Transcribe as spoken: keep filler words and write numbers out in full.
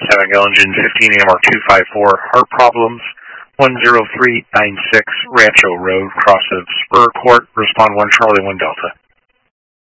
Abigail Engine fifteen A M R two five four, heart problems, one zero three nine six Rancho Road, cross of Spur Court, respond one Charlie one Delta.